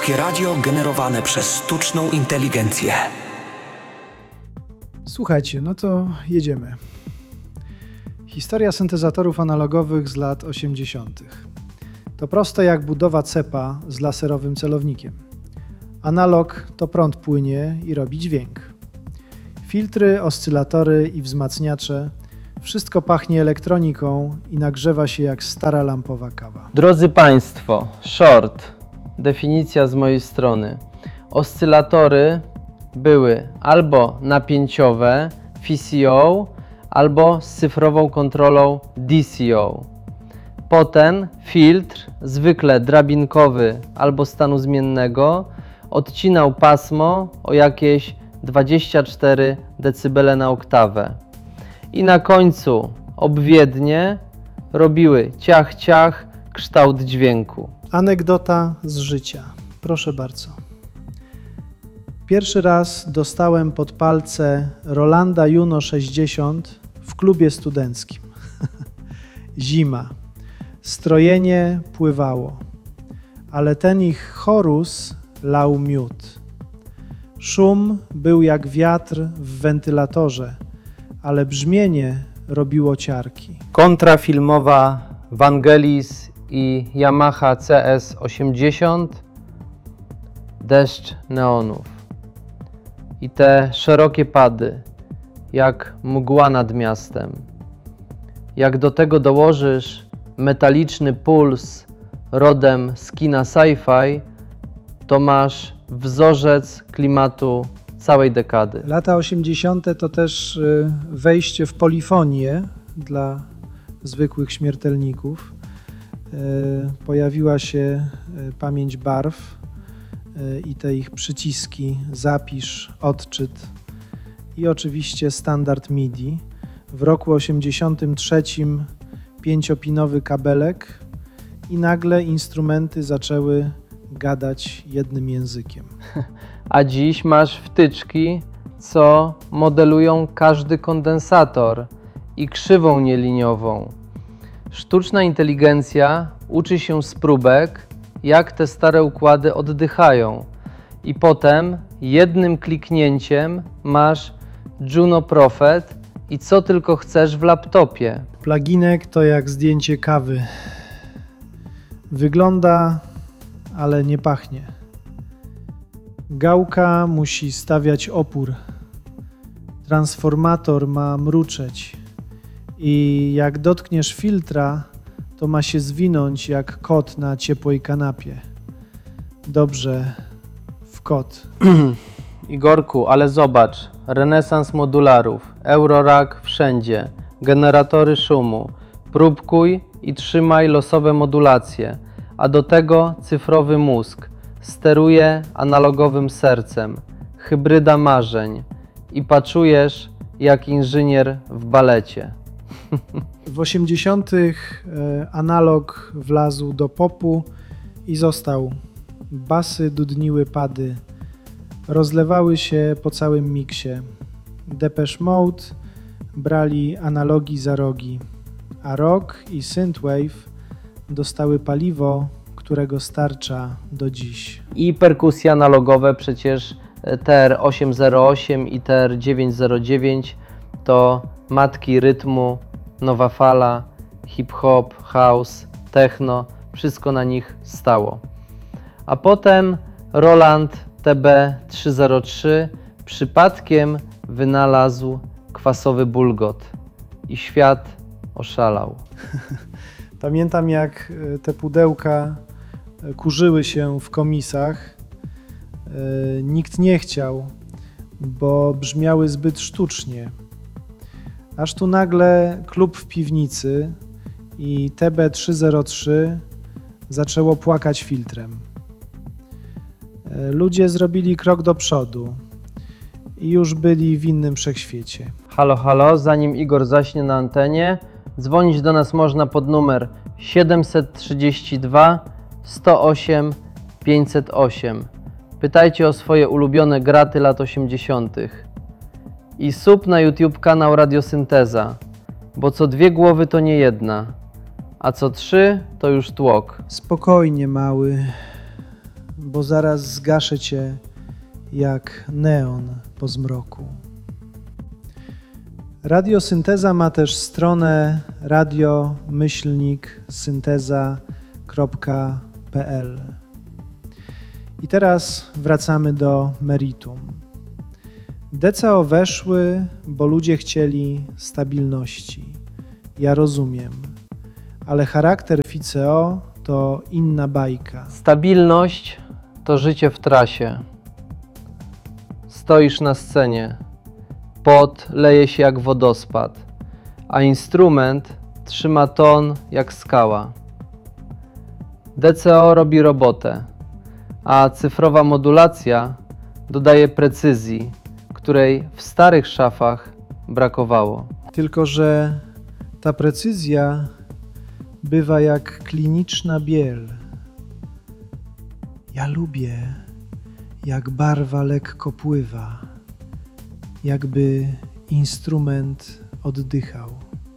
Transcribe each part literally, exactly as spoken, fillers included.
Polskie radio generowane przez sztuczną inteligencję. Słuchajcie, no to jedziemy. Historia syntezatorów analogowych z lat osiemdziesiątych. To proste jak budowa cepa z laserowym celownikiem. Analog to prąd płynie i robi dźwięk. Filtry, oscylatory i wzmacniacze. Wszystko pachnie elektroniką i nagrzewa się jak stara lampowa kawa. Drodzy Państwo, short, definicja z mojej strony. Oscylatory były albo napięciowe, V C O, albo z cyfrową kontrolą D C O. Potem filtr, zwykle drabinkowy albo stanu zmiennego, odcinał pasmo o jakieś dwadzieścia cztery decybele na oktawę. I na końcu obwiednie robiły ciach, ciach, kształt dźwięku. Anegdota z życia. Proszę bardzo. Pierwszy raz dostałem pod palce Rolanda Juno sześćdziesiąt w klubie studenckim. Zima. Strojenie pływało, ale ten ich chorus lał miód. Szum był jak wiatr w wentylatorze, ale brzmienie robiło ciarki. Kontrafilmowa Vangelis i Yamaha C S osiemdziesiąt, deszcz neonów. I te szerokie pady, jak mgła nad miastem. Jak do tego dołożysz metaliczny puls rodem z kina sci-fi, to masz wzorzec klimatu całej dekady. Lata osiemdziesiąte to też wejście w polifonię dla zwykłych śmiertelników. Pojawiła się pamięć barw i te ich przyciski, zapisz, odczyt i oczywiście standard MIDI. W roku osiemdziesiątym trzecim pięciopinowy kabelek i nagle instrumenty zaczęły gadać jednym językiem. A dziś masz wtyczki, co modelują każdy kondensator i krzywą nieliniową. Sztuczna inteligencja uczy się z próbek, jak te stare układy oddychają. I potem jednym kliknięciem masz Juno Prophet i co tylko chcesz w laptopie. Pluginek to jak zdjęcie kawy. Wygląda, ale nie pachnie. Gałka musi stawiać opór. Transformator ma mruczeć. I jak dotkniesz filtra, to ma się zwinąć jak kot na ciepłej kanapie. Dobrze, w kot. Igorku, ale zobacz, renesans modularów, Eurorack wszędzie, generatory szumu, próbkuj i trzymaj losowe modulacje, a do tego cyfrowy mózg, steruje analogowym sercem, hybryda marzeń i paczujesz jak inżynier w balecie. W osiemdziesiątych analog wlazł do popu i został. Basy dudniły pady, rozlewały się po całym miksie. Depeche Mode brali analogi za rogi, a rock i synthwave dostały paliwo, którego starcza do dziś. I perkusje analogowe, przecież T R osiem zero osiem i T R dziewięć zero dziewięć to matki rytmu, nowa fala, hip-hop, house, techno, wszystko na nich stało. A potem Roland T B trzysta zero trzy przypadkiem wynalazł kwasowy bulgot i świat oszalał. Pamiętam, jak te pudełka kurzyły się w komisach. Nikt nie chciał, bo brzmiały zbyt sztucznie. Aż tu nagle klub w piwnicy i T B trzysta zero trzy zaczęło płakać filtrem. Ludzie zrobili krok do przodu i już byli w innym wszechświecie. Halo, halo, zanim Igor zaśnie na antenie, dzwonić do nas można pod numer siedem trzydzieści dwa sto osiem pięćset osiem. Pytajcie o swoje ulubione graty lat osiemdziesiątych. I sub na YouTube kanał Radiosynteza, bo co dwie głowy to nie jedna, a co trzy to już tłok. Spokojnie, mały. bo zaraz zgaszę cię jak neon po zmroku. Radiosynteza ma też stronę radio myślnik synteza kropka p l. I teraz wracamy do meritum. D C O weszły, bo ludzie chcieli stabilności. Ja rozumiem, ale charakter F I C O to inna bajka. Stabilność to życie w trasie. Stoisz na scenie, pot leje się jak wodospad, a instrument trzyma ton jak skała. D C O robi robotę, a cyfrowa modulacja dodaje precyzji, której w starych szafach brakowało. Tylko że ta precyzja bywa jak kliniczna biel. Ja lubię, jak barwa lekko pływa, jakby instrument oddychał.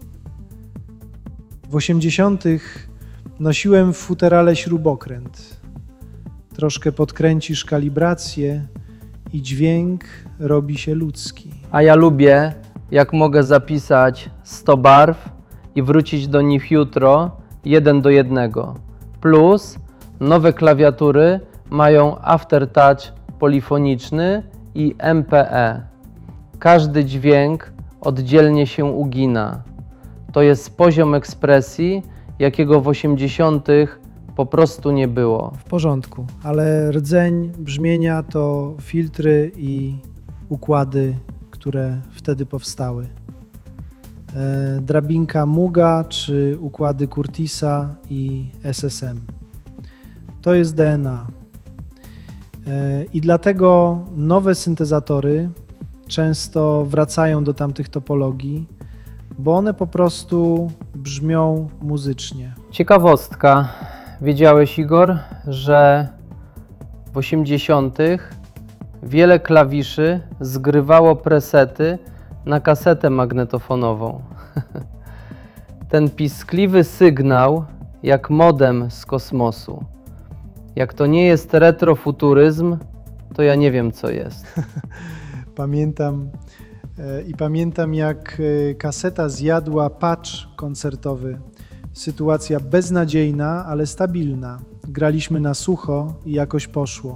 W osiemdziesiątych nosiłem w futerale śrubokręt. Troszkę podkręcisz kalibrację i dźwięk robi się ludzki. A ja lubię, jak mogę zapisać sto barw i wrócić do nich jutro jeden do jednego. Plus nowe klawiatury mają aftertouch polifoniczny i M P E. Każdy dźwięk oddzielnie się ugina. To jest poziom ekspresji, jakiego w osiemdziesiątych po prostu nie było. W porządku, ale rdzeń brzmienia to filtry i układy, które wtedy powstały. E, drabinka Muga czy układy Curtisa i S S M. To jest D N A. E, I dlatego nowe syntezatory często wracają do tamtych topologii, bo one po prostu brzmią muzycznie. Ciekawostka. Wiedziałeś, Igor, że w osiemdziesiątych wiele klawiszy zgrywało presety na kasetę magnetofonową. Ten piskliwy sygnał jak modem z kosmosu. Jak to nie jest retrofuturyzm, to ja nie wiem, co jest. Pamiętam e, i pamiętam, jak e, kaseta zjadła patch koncertowy. Sytuacja beznadziejna, ale stabilna. Graliśmy na sucho i jakoś poszło.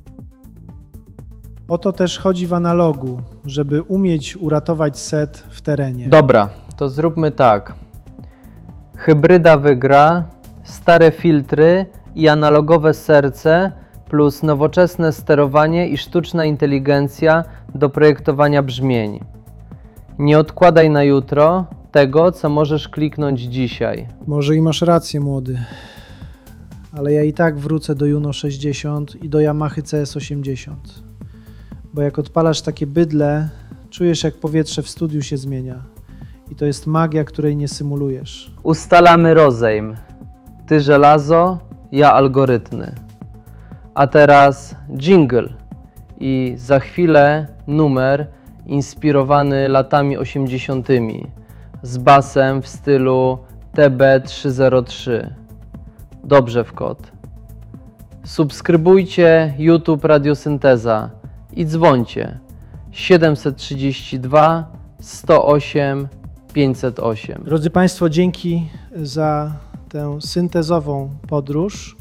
O to też chodzi w analogu, żeby umieć uratować set w terenie. Dobra, to zróbmy tak. Hybryda wygra, stare filtry i analogowe serce plus nowoczesne sterowanie i sztuczna inteligencja do projektowania brzmień. Nie odkładaj na jutro tego, co możesz kliknąć dzisiaj. Może i masz rację, młody. Ale ja i tak wrócę do Juno sześćdziesiąt i do Yamahy C S osiemdziesiąt. Bo jak odpalasz takie bydle, czujesz, jak powietrze w studiu się zmienia. I to jest magia, której nie symulujesz. Ustalamy rozejm. Ty żelazo, ja algorytmy. A teraz jingle i za chwilę numer inspirowany latami osiemdziesiątymi z basem w stylu T B trzysta trzy. Dobrze w kod. Subskrybujcie YouTube Radiosynteza i dzwońcie siedemset trzydzieści dwa sto osiem pięćset osiem. Drodzy Państwo, dzięki za tę syntezową podróż.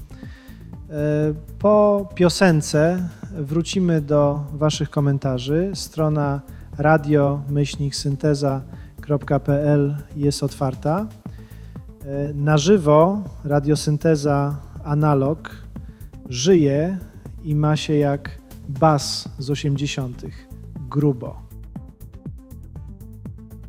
Po piosence wrócimy do Waszych komentarzy. Strona radio myślnik synteza kropka p l jest otwarta. Na żywo radiosynteza analog żyje i ma się jak bas z osiemdziesiątych. Grubo.